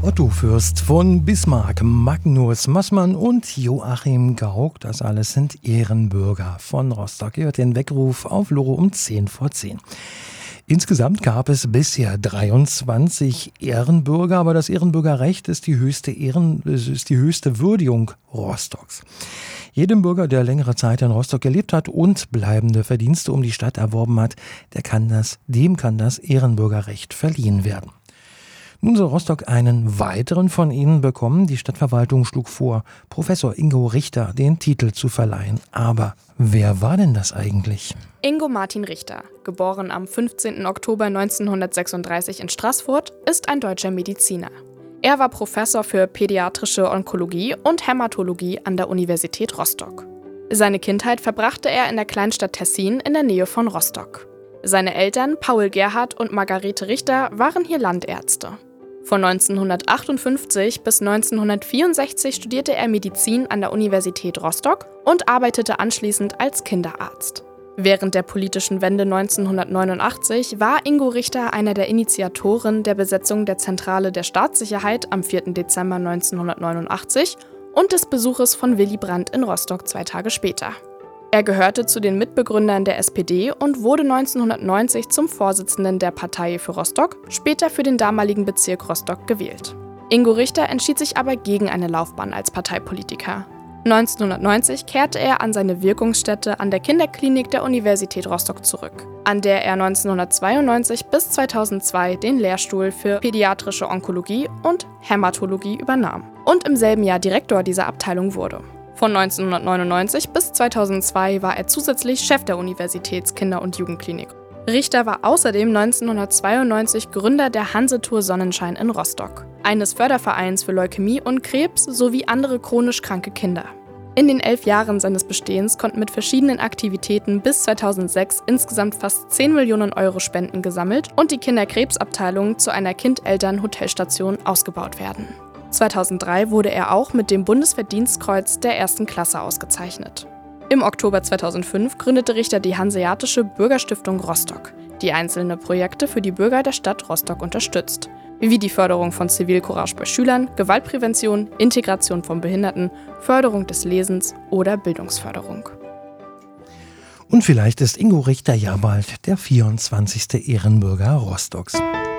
Otto Fürst von Bismarck, Magnus Maßmann und Joachim Gauck, das alles sind Ehrenbürger von Rostock. Ihr hört den Weckruf auf Loro um 10 vor 10. Insgesamt gab es bisher 23 Ehrenbürger, aber das Ehrenbürgerrecht ist die höchste Würdigung Rostocks. Jedem Bürger, der längere Zeit in Rostock gelebt hat und bleibende Verdienste um die Stadt erworben hat, dem kann das Ehrenbürgerrecht verliehen werden. Nun soll Rostock einen weiteren von ihnen bekommen. Die Stadtverwaltung schlug vor, Professor Ingo Richter den Titel zu verleihen. Aber wer war denn das eigentlich? Ingo Martin Richter, geboren am 15. Oktober 1936 in Straßfurt, ist ein deutscher Mediziner. Er war Professor für pädiatrische Onkologie und Hämatologie an der Universität Rostock. Seine Kindheit verbrachte er in der Kleinstadt Tessin in der Nähe von Rostock. Seine Eltern, Paul Gerhard und Margarete Richter, waren hier Landärzte. Von 1958 bis 1964 studierte er Medizin an der Universität Rostock und arbeitete anschließend als Kinderarzt. Während der politischen Wende 1989 war Ingo Richter einer der Initiatoren der Besetzung der Zentrale der Staatssicherheit am 4. Dezember 1989 und des Besuches von Willy Brandt in Rostock 2 Tage später. Er gehörte zu den Mitbegründern der SPD und wurde 1990 zum Vorsitzenden der Partei für Rostock, später für den damaligen Bezirk Rostock gewählt. Ingo Richter entschied sich aber gegen eine Laufbahn als Parteipolitiker. 1990 kehrte er an seine Wirkungsstätte an der Kinderklinik der Universität Rostock zurück, an der er 1992 bis 2002 den Lehrstuhl für pädiatrische Onkologie und Hämatologie übernahm und im selben Jahr Direktor dieser Abteilung wurde. Von 1999 bis 2002 war er zusätzlich Chef der Universitäts-Kinder- und Jugendklinik. Richter war außerdem 1992 Gründer der Hansetour Sonnenschein in Rostock, eines Fördervereins für Leukämie und Krebs sowie andere chronisch kranke Kinder. In den 11 Jahren seines Bestehens konnten mit verschiedenen Aktivitäten bis 2006 insgesamt fast 10 Millionen Euro Spenden gesammelt und die Kinderkrebsabteilung zu einer Kind-Eltern-Hotelstation ausgebaut werden. 2003 wurde er auch mit dem Bundesverdienstkreuz der 1. Klasse ausgezeichnet. Im Oktober 2005 gründete Richter die Hanseatische Bürgerstiftung Rostock, die einzelne Projekte für die Bürger der Stadt Rostock unterstützt, wie die Förderung von Zivilcourage bei Schülern, Gewaltprävention, Integration von Behinderten, Förderung des Lesens oder Bildungsförderung. Und vielleicht ist Ingo Richter ja bald der 24. Ehrenbürger Rostocks.